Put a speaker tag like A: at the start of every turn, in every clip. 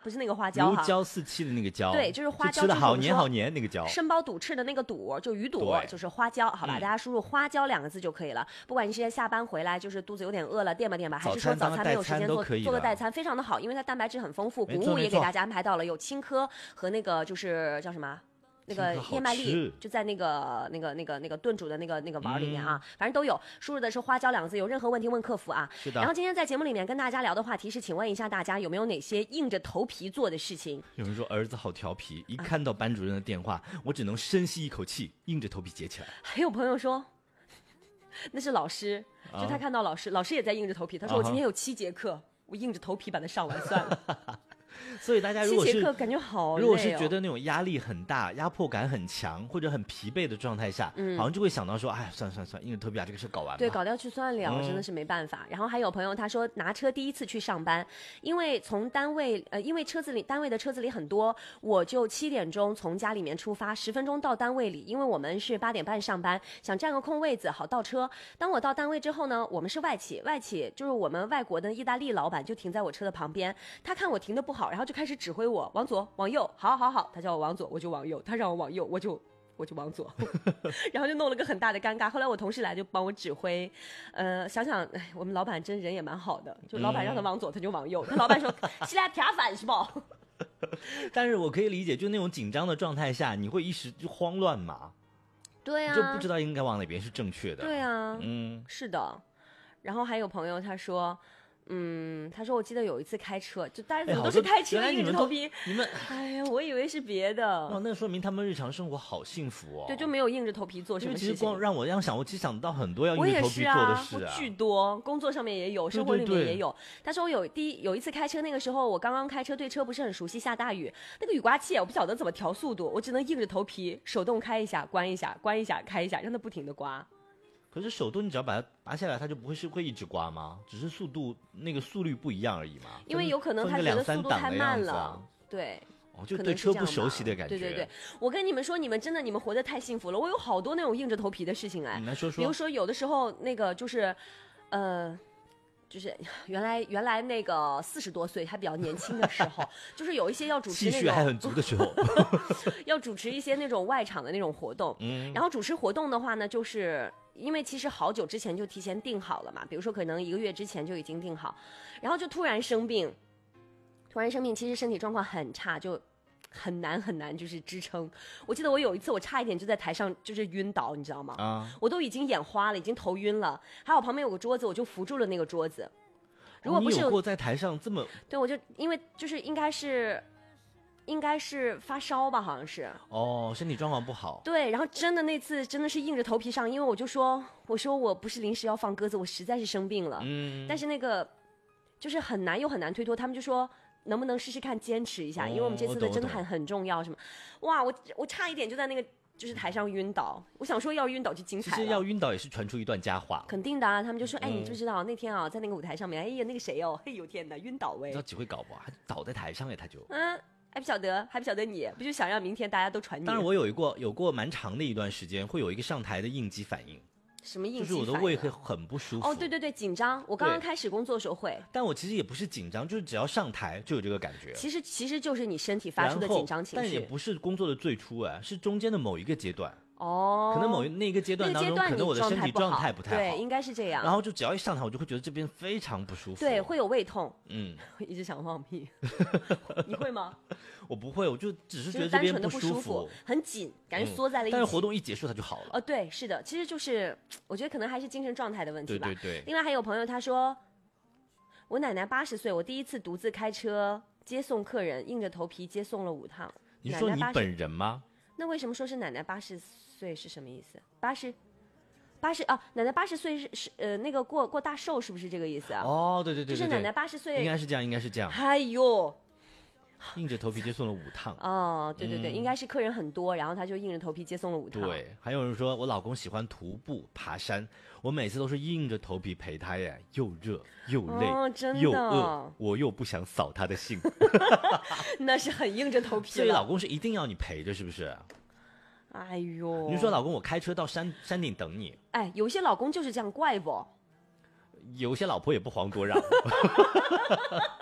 A: 不是那个花椒哈，
B: 如胶似漆的那个椒，
A: 对，就是花椒，
B: 吃的好黏好黏那个椒，
A: 生包肚翅的那个肚，就鱼肚，就是花椒，好吧，大家输入花椒2个字就可以了。不管你是下班回来就是肚子有点饿了垫吧垫吧，还是说早餐没有时间做个代餐，非常的好，因为它蛋白质很丰富，谷物也给大家安排到了，有青稞和那个就是叫什么？那个燕麦粒就在那个炖煮的那个碗里面啊，反正都有。输入的是花椒2个字，有任何问题问客服啊。
B: 是的。
A: 然后今天在节目里面跟大家聊的话题是，请问一下大家有没有哪些硬着头皮做的事情？
B: 有人说儿子好调皮，一看到班主任的电话，我只能深吸一口气，硬着头皮接起来。
A: 还有朋友说，那是老师，就他看到老师也在硬着头皮，他说我今天有7节课，我硬着头皮把它上完算了。
B: 所以大家如果是
A: 7节课感觉好累哦，
B: 如果是觉得那种压力很大、压迫感很强或者很疲惫的状态下，好像就会想到说，哎，算，硬着头皮把这个事搞完吧。
A: 对，搞掉去算了，真的是没办法。然后还有朋友他说拿车第一次去上班，因为从单位因为单位的车子里很多，我就7点钟从家里面出发，10分钟到单位里，因为我们是8点半上班，想占个空位子好倒车。当我到单位之后呢，我们是外企就是我们外国的意大利老板就停在我车的旁边，他看我停得不好，然后就开始指挥我往左往右，好，他叫我往左我就往右，他让我往右我就往左，然后就弄了个很大的尴尬。后来我同事来就帮我指挥，想想，哎，我们老板真人也蛮好的，就老板让他往左他就往右，他老板说起来调反是不？
B: 但是我可以理解，就那种紧张的状态下，你会一时就慌乱嘛，
A: 对啊，
B: 就不知道应该往哪边是正确的。
A: 对啊，是的。然后还有朋友他说我记得有一次开车，就大家怎么都是开车硬着头皮。
B: 你们，
A: 哎呀，我以为是别的。
B: 哦，那说明他们日常生活好幸福哦。
A: 对，就没有硬着头皮做什么事情。
B: 其实光让我这样想，我其实想到很多要硬着头皮做的事
A: 我巨多，工作上面也有，生活里面也有。但是我有一次开车，那个时候我刚刚开车，对车不是很熟悉，下大雨，那个雨刮器我不晓得怎么调速度，我只能硬着头皮手动开一下，关一下，关一下，开一下，让它不停的刮。
B: 可是手动你只要把它拔下来，它就不会一直刮吗？只是速率不一样而已嘛。
A: 因为有可能他觉得速度太慢了，对。
B: 就对车不熟悉的感觉。
A: 对，我跟你们说，你们活得太幸福了。我有好多那种硬着头皮的事情哎，
B: 你来说说。
A: 比如说有的时候那个就是，就是原来那个40多岁还比较年轻的时候，就是有一些要主持那种
B: 气血还很足的时候，
A: 要主持一些那种外场的那种活动。然后主持活动的话呢，就是因为其实好久之前就提前定好了嘛，比如说可能1个月之前就已经定好，然后就突然生病，其实身体状况很差，就很难就是支撑。我记得我有一次我差一点就在台上就是晕倒，你知道吗？我都已经眼花了，已经头晕了，还好旁边有个桌子，我就扶住了那个桌子。如果不是
B: 你有过在台上这么，
A: 对，我就因为就是应该是发烧吧，好像是
B: 身体状况不好。
A: 对，然后真的那次真的是硬着头皮上，因为我说我不是临时要放鸽子，我实在是生病了。但是那个就是很难又很难推脱，他们就说能不能试试看坚持一下，因为我们这次的真的很重要什么。哇，我差一点就在那个就是台上晕倒，我想说要晕倒就精彩了。
B: 其实要晕倒也是传出一段佳话。
A: 肯定的啊，他们就说哎，你知不知道那天啊在那个舞台上面，哎呀那个谁哦，嘿呦天哪，晕倒哎。
B: 你知道几会搞不？还倒在台上哎，他就
A: 还不晓得你不就想让明天大家都传你？
B: 当然我有过蛮长的一段时间会有一个上台的应激反应。
A: 什么应激反应？
B: 就是我的胃会很不舒服。
A: 对，紧张。我刚刚开始工作的时候会，
B: 但我其实也不是紧张，就是只要上台就有这个感觉。
A: 其实就是你身体发出的紧张情绪，
B: 但也不是工作的最初是中间的某一个阶段。可能那个阶段当中，可能我的身体状态不太好，
A: 对，应该是这样。
B: 然后就只要一上台，我就会觉得这边非常不舒服，
A: 对，会有胃痛，一直想放屁。你会吗？
B: 我不会，我就只是觉得这边
A: 不舒服，很紧，感觉缩在了一起。
B: 但是活动一结束，它就好了。
A: 对，是的，其实就是我觉得可能还是精神状态的问题吧。
B: 对。
A: 另外还有朋友他说，我奶奶80岁，我第一次独自开车接送客人，硬着头皮接送了5趟。
B: 你说你本人吗？
A: 那为什么说是奶奶80岁是什么意思？80啊，奶奶80岁是那个过大寿是不是这个意思啊？
B: 对，
A: 就是奶奶80岁，
B: 应该是这样。
A: 哎呦，
B: 硬着头皮接送了5趟。
A: 对，应该是客人很多，然后他就硬着头皮接送了5趟。
B: 对，还有人说我老公喜欢徒步爬山，我每次都是硬着头皮陪他耶，又热又累又饿，我又不想扫他的兴。
A: 那是很硬着头皮了。
B: 所以老公是一定要你陪着，是不是？
A: 哎呦，
B: 你说老公我开车到山顶等你。
A: 有些老公就是这样怪不？
B: 有些老婆也不遑多让。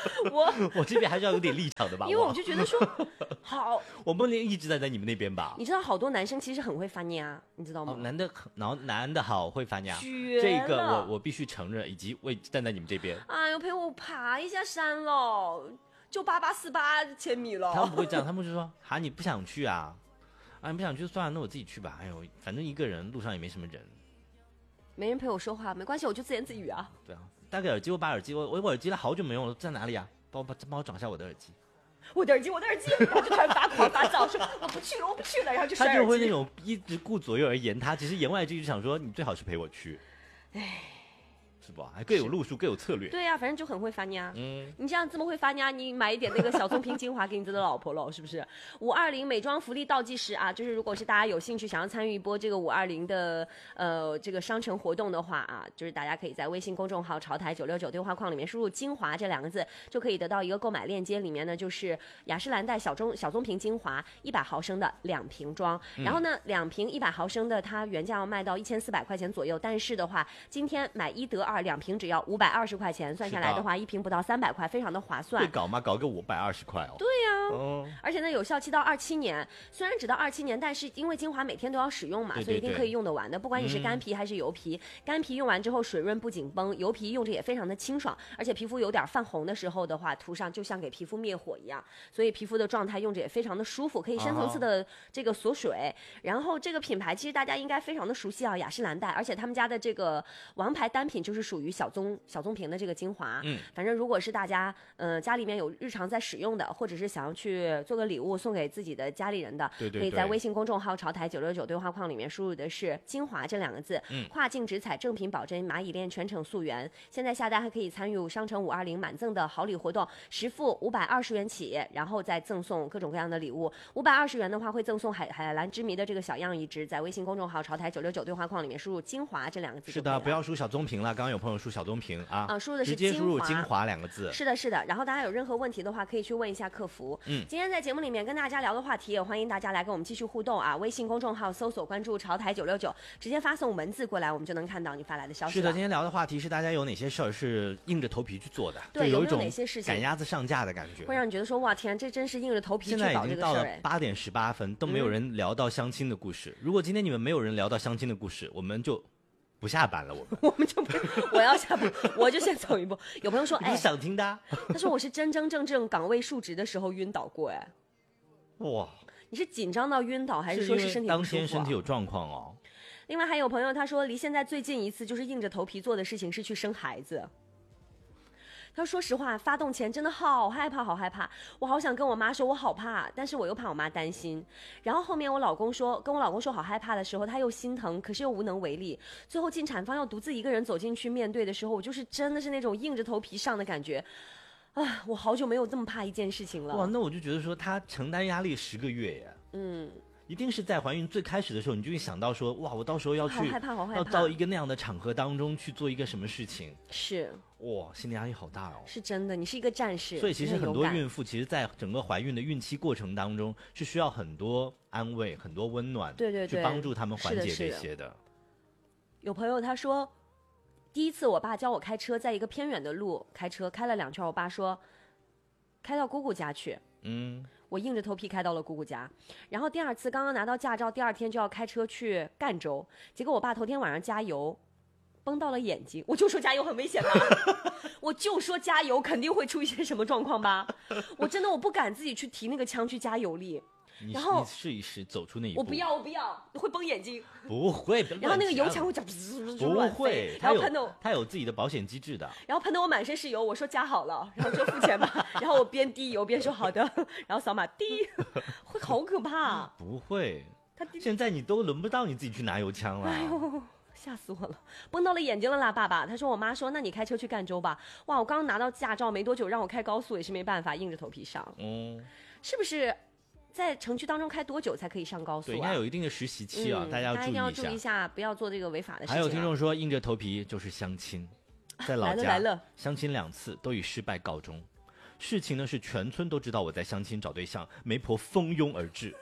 B: 我这边还是要有点立场的吧，
A: 因为我就觉得说好，
B: 我不能一直在你们那边吧。
A: 你知道好多男生其实很会翻呀，你知道吗？
B: 男的好会翻呀，这个我必须承认，以及为站在你们这边。
A: 哎呦，陪我爬一下山喽，就8848千米了。
B: 他们不会这样，他们就说哈你不想去啊，你不想去算了，那我自己去吧。哎呦，反正一个人路上也没什么人，
A: 没人陪我说话，没关系，我就自言自语啊。
B: 对啊，戴个耳机，我把耳机我耳机了好久没用了，在哪里啊？帮我找一下我的耳机。
A: 我的耳机，然后就开始发狂发躁，说我不去了，然后就摔耳机。
B: 他就会那种一直顾左右而言他，其实言外之意就想说你最好是陪我去。唉。是吧？还各有路数，各有策略。
A: 对呀，反正就很会翻呀。你这样这么会翻呀，你买一点那个小棕瓶精华给你自己的老婆了，是不是？520美妆福利倒计时啊，就是如果是大家有兴趣想要参与一波这个520的这个商城活动的话啊，就是大家可以在微信公众号潮台969对话框里面输入精华这2个字，就可以得到一个购买链接，里面呢就是雅诗兰黛小棕瓶精华100毫升的2瓶装，然后呢2瓶100毫升的它原价要卖到1400块钱左右，但是的话今天买1得2，2瓶只要520块钱，算下来的话1瓶不到300块，非常的划算。
B: 会搞吗？搞个520块哦。
A: 对呀，而且呢有效期到27年，虽然只到27年，但是因为精华每天都要使用嘛，
B: 对，
A: 所以一定可以用得完的。不管你是干皮还是油皮，干皮用完之后水润不紧绷，油皮用着也非常的清爽，而且皮肤有点泛红的时候的话，涂上就像给皮肤灭火一样，所以皮肤的状态用着也非常的舒服，可以深层次的这个锁水。然后这个品牌其实大家应该非常的熟悉啊，雅诗兰黛，而且他们家的这个王牌单品就是属于小棕瓶的这个精华。反正如果是大家家里面有日常在使用的，或者是想要去做个礼物送给自己的家里人的，
B: 对，
A: 可以在微信公众号潮台969对话框里面输入的是精华这2个字，跨境直采正品保真蚂蚁链全程溯源。现在下单还可以参与商城520满赠的好礼活动，10付520元起，然后再赠送各种各样的礼物。520元的话会赠送海蓝之谜的这个小样一只，在微信公众号潮台969对话框里面输入精华这2个字。
B: 是的，不要输小棕瓶了，刚刚有朋友输小棕瓶啊，
A: 输的是
B: 直接输入精华2个字。
A: 是的，是的。然后大家有任何问题的话，可以去问一下客服。今天在节目里面跟大家聊的话题，也欢迎大家来跟我们继续互动啊！微信公众号搜索关注潮台969，直接发送文字过来，我们就能看到你发来的消息。
B: 是的，今天聊的话题是大家有哪些事儿是硬着头皮去做的？
A: 对，
B: 有一种
A: 哪些事情
B: 赶鸭子上架的感觉，
A: 会让你觉得说哇天，这真是硬着头皮去搞这个事儿。现在已经到
B: 了8点18分，都没有人聊到相亲的故事。如果今天你们没有人聊到相亲的故事，我们就不下班了。
A: 我们就不，我要下班，我就先走一步。有朋友说，
B: 你想听的、啊？
A: 他说我是真正岗位述职的时候晕倒过，哎，
B: 哇，
A: 你是紧张到晕倒，还是说是身体不舒服、
B: 当天身体有状况哦。
A: 另外还有朋友他说，离现在最近一次就是硬着头皮做的事情是去生孩子。他说实话，发动前真的好害怕，我好想跟我妈说我好怕，但是我又怕我妈担心。然后后面跟我老公说好害怕的时候，他又心疼，可是又无能为力。最后进产房要独自一个人走进去面对的时候，我就是真的是那种硬着头皮上的感觉。啊，我好久没有这么怕一件事情了。
B: 哇，那我就觉得说他承担压力10个月耶。一定是在怀孕最开始的时候，你就会想到说，哇，我到时候要去，
A: 好害怕，
B: 要到一个那样的场合当中去做一个什么事情，
A: 是，
B: 哇，心理压力好大哦。
A: 是真的，你是一个战士。
B: 所以其实很多孕妇，其实在整个怀孕的孕期过程当中，是需要很多安慰、很多温暖，
A: 对，
B: 去帮助他们缓解这些的。
A: 有朋友他说，第一次我爸教我开车，在一个偏远的路开车，开了2圈，我爸说，开到姑姑家去。我硬着头皮开到了姑姑家，然后第2次刚刚拿到驾照，第2天就要开车去赣州，结果我爸头天晚上加油崩到了眼睛，我就说加油很危险吧，我就说加油肯定会出一些什么状况吧，我真的我不敢自己去提那个枪去加油力。然后
B: 你试一试走出那一步。
A: 我不要，会崩眼睛。
B: 不会，
A: 然后那个油枪会这样，
B: 不会，
A: 然后喷的
B: 它有自己的保险机制的。
A: 然后喷的我满身是油，我说加好了，然后就付钱吧。然后我边滴油边说好的，然后扫码滴，会好可怕。
B: 不会，现在你都轮不到你自己去拿油枪了。
A: 哎呦，吓死我了，崩到了眼睛了啦，爸爸。他说我妈说那你开车去赣州吧。哇，我刚拿到驾照没多久，让我开高速也是没办法，硬着头皮上。是不是？在城区当中开多久才可以上高速啊？
B: 对，应该有一定的实习期啊，大家
A: 一定要注意一下，不要做这个违法的事情。
B: 还有听众说，硬着头皮就是相亲，在老家
A: 来了
B: 相亲2次都以失败告终。事情呢是全村都知道我在相亲找对象，媒婆蜂拥而至。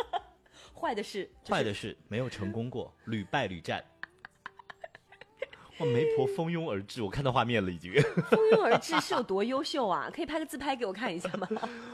A: 坏的是
B: 没有成功过，屡败屡战。 哇，媒婆蜂拥而至，我看到画面了已经。
A: 蜂拥而至是有多优秀啊？可以拍个自拍给我看一下吗？